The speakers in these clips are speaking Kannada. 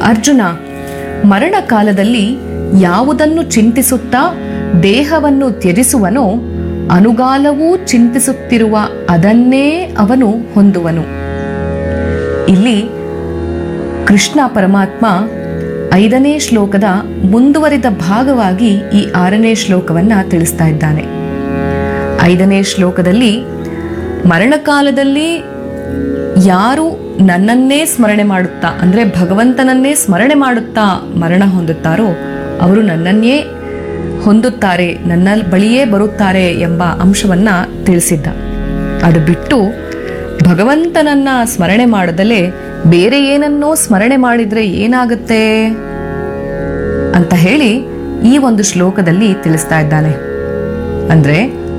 ಅರ್ಜುನ, ಮರಣ ಕಾಲದಲ್ಲಿ ಯಾವುದನ್ನು ಚಿಂತಿಸುತ್ತಾ ದೇಹವನ್ನು ತ್ಯಜಿಸುವನೋ ಅನುಗಾಲವೂ ಚಿಂತಿಸುತ್ತಿರುವ ಅದನ್ನೇ ಅವನು ಹೊಂದುವನು. ಇಲ್ಲಿ ಕೃಷ್ಣ ಪರಮಾತ್ಮ 5ನೇ ಶ್ಲೋಕದ ಮುಂದುವರಿದ ಭಾಗವಾಗಿ ಈ 6ನೇ ಶ್ಲೋಕವನ್ನ ತಿಳಿಸ್ತಾ ಇದ್ದಾನೆ. 5ನೇ ಶ್ಲೋಕದಲ್ಲಿ ಮರಣಕಾಲದಲ್ಲಿ ಯಾರು ನನ್ನನ್ನೇ ಸ್ಮರಣೆ ಮಾಡುತ್ತಾ, ಅಂದ್ರೆ ಭಗವಂತನನ್ನೇ ಸ್ಮರಣೆ ಮಾಡುತ್ತಾ ಮರಣ ಹೊಂದುತ್ತಾರೋ ಅವರು ನನ್ನನ್ನೇ ಹೊಂದುತ್ತಾರೆ, ನನ್ನ ಬಳಿಯೇ ಬರುತ್ತಾರೆ ಎಂಬ ಅಂಶವನ್ನ ತಿಳಿಸಿದ್ದ. ಅದು ಬಿಟ್ಟು ಭಗವಂತನನ್ನ ಸ್ಮರಣೆ ಮಾಡದಲೇ ಬೇರೆ ಏನನ್ನೋ ಸ್ಮರಣೆ ಮಾಡಿದ್ರೆ ಏನಾಗುತ್ತೆ ಅಂತ ಹೇಳಿ ಈ ಒಂದು ಶ್ಲೋಕದಲ್ಲಿ ತಿಳಿಸ್ತಾ ಇದ್ದಾನೆ. ಅಂದ್ರೆ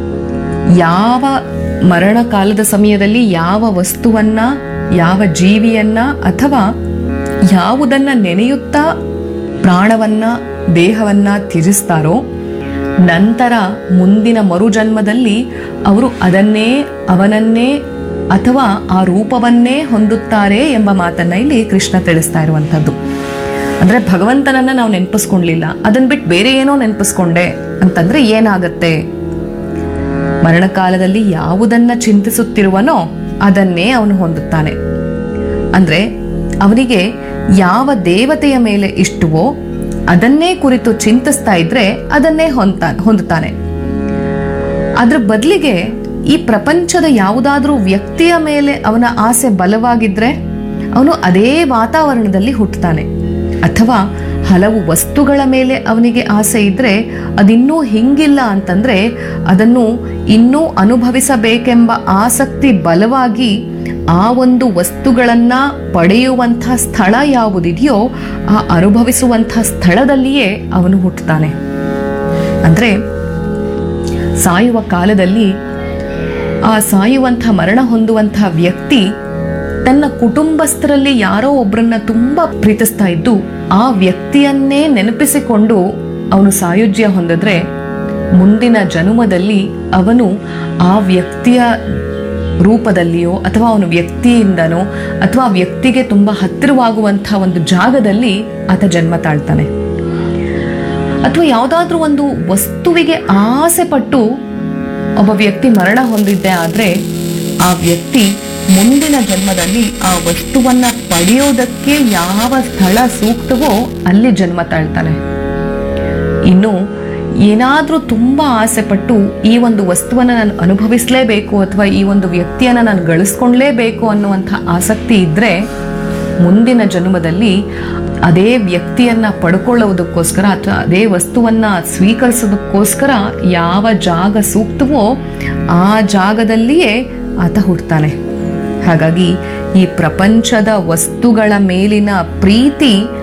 ಯಾವ ಮರಣ ಕಾಲದ ಸಮಯದಲ್ಲಿ ಯಾವ ವಸ್ತುವನ್ನ, ಯಾವ ಜೀವಿಯನ್ನ ಅಥವಾ ಯಾವುದನ್ನ ನೆನೆಯುತ್ತಾ ಪ್ರಾಣವನ್ನ, ದೇಹವನ್ನ ತ್ಯಜಿಸ್ತಾರೋ ನಂತರ ಮುಂದಿನ ಮರುಜನ್ಮದಲ್ಲಿ ಅವರು ಅದನ್ನೇ, ಅವನನ್ನೇ ಅಥವಾ ಆ ರೂಪವನ್ನೇ ಹೊಂದುತ್ತಾರೆ ಎಂಬ ಮಾತನ್ನ ಇಲ್ಲಿ ಕೃಷ್ಣ ತಿಳಿಸ್ತಾ ಇರುವಂಥದ್ದು. ಅಂದ್ರೆ ಭಗವಂತನನ್ನ ನಾವು ನೆನಪಿಸ್ಕೊಂಡ್ಲಿಲ್ಲ, ಅದನ್ನ ಬಿಟ್ಟು ಬೇರೆ ಏನೋ ನೆನಪಿಸ್ಕೊಂಡೆ ಅಂತಂದ್ರೆ ಏನಾಗತ್ತೆ? ಮರಣಕಾಲದಲ್ಲಿ ಯಾವುದನ್ನ ಚಿಂತಿಸುತ್ತಿರುವನೋ ಅದನ್ನೇ ಅವನು ಹೊಂದುತ್ತಾನೆ. ಅಂದ್ರೆ ಅವನಿಗೆ ಯಾವ ದೇವತೆಯ ಮೇಲೆ ಇಷ್ಟವೋ ಅದನ್ನೇ ಕುರಿತು ಚಿಂತಿಸ್ತಾ ಇದ್ರೆ ಅದನ್ನೇ ಹೊಂದುತ್ತಾನೆ. ಅದ್ರ ಬದಲಿಗೆ ಈ ಪ್ರಪಂಚದ ಯಾವುದಾದ್ರೂ ವ್ಯಕ್ತಿಯ ಮೇಲೆ ಅವನ ಆಸೆ ಬಲವಾಗಿದ್ರೆ ಅವನು ಅದೇ ವಾತಾವರಣದಲ್ಲಿ ಹುಟ್ಟುತ್ತಾನೆ. ಅಥವಾ ಹಲವು ವಸ್ತುಗಳ ಮೇಲೆ ಅವನಿಗೆ ಆಸೆ ಇದ್ರೆ ಅದಿನ್ನೂ ಹಿಂಗಿಲ್ಲ ಅಂತಂದ್ರೆ ಅದನ್ನು ಇನ್ನೂ ಅನುಭವಿಸಬೇಕೆಂಬ ಆಸಕ್ತಿ ಬಲವಾಗಿ ಆ ಒಂದು ವಸ್ತುಗಳನ್ನ ಪಡೆಯುವಂಥ ಸ್ಥಳ ಯಾವುದಿದೆಯೋ ಆ ಅನುಭವಿಸುವಂಥ ಸ್ಥಳದಲ್ಲಿಯೇ ಅವನು ಹುಟ್ಟುತ್ತಾನೆ. ಅಂದ್ರೆ ಸಾಯುವ ಕಾಲದಲ್ಲಿ ಆ ಸಾಯುವಂಥ ಮರಣ ಹೊಂದುವಂಥ ವ್ಯಕ್ತಿ ತನ್ನ ಕುಟುಂಬಸ್ಥರಲ್ಲಿ ಯಾರೋ ಒಬ್ಬರನ್ನ ತುಂಬಾ ಪ್ರೀತಿಸ್ತಾ ಇದ್ದು ಆ ವ್ಯಕ್ತಿಯನ್ನೇ ನೆನಪಿಸಿಕೊಂಡು ಅವನು ಸಾಯುಜ್ಯ ಹೊಂದಿದ್ರೆ ಮುಂದಿನ ಜನ್ಮದಲ್ಲಿ ಅವನು ಆ ವ್ಯಕ್ತಿಯ ರೂಪದಲ್ಲಿಯೋ ಅಥವಾ ಅವನ ವ್ಯಕ್ತಿಯಿಂದನೋ ಅಥವಾ ವ್ಯಕ್ತಿಗೆ ತುಂಬಾ ಹತ್ತಿರವಾಗುವಂಥ ಒಂದು ಜಾಗದಲ್ಲಿ ಆತ ಜನ್ಮ ತಾಳ್ತಾನೆ. ಅಥವಾ ಯಾವುದಾದ್ರೂ ಒಂದು ವಸ್ತುವಿಗೆ ಆಸೆ ಪಟ್ಟು ಒಬ್ಬ ವ್ಯಕ್ತಿ ಮರಣ ಹೊಂದಿದ್ದೆ ಆದ್ರೆ ಆ ವ್ಯಕ್ತಿ ಮುಂದಿನ ಜನ್ಮದಲ್ಲಿ ಆ ವಸ್ತುವನ್ನ ಪಡೆಯೋದಕ್ಕೆ ಯಾವ ಸ್ಥಳ ಸೂಕ್ತವೋ ಅಲ್ಲಿ ಜನ್ಮ ತಾಳ್ತಾನೆ. ಇನ್ನು ಏನಾದ್ರೂ ತುಂಬಾ ಆಸೆ ಪಟ್ಟು ಈ ಒಂದು ವಸ್ತುವನ್ನ ನಾನು ಅನುಭವಿಸ್ಲೇಬೇಕು ಅಥವಾ ಈ ಒಂದು ವ್ಯಕ್ತಿಯನ್ನ ನಾನು ಗಳಿಸ್ಕೊಂಡ್ಲೇಬೇಕು ಅನ್ನುವಂಥ ಆಸಕ್ತಿ ಇದ್ರೆ ಮುಂದಿನ ಜನ್ಮದಲ್ಲಿ ಅದೇ ವ್ಯಕ್ತಿಯನ್ನ ಪಡ್ಕೊಳ್ಳೋದಕ್ಕೋಸ್ಕರ ಅಥವಾ ಅದೇ ವಸ್ತುವನ್ನ ಸ್ವೀಕರಿಸೋದಕ್ಕೋಸ್ಕರ ಯಾವ ಜಾಗ ಸೂಕ್ತವೋ ಆ ಜಾಗದಲ್ಲಿಯೇ ಆತ ಹುಟ್ಟುತ್ತಾನೆ. ಹಾಗಾಗಿ ಈ ಪ್ರಪಂಚದ ವಸ್ತುಗಳ ಮೇಲಿನ ಪ್ರೀತಿ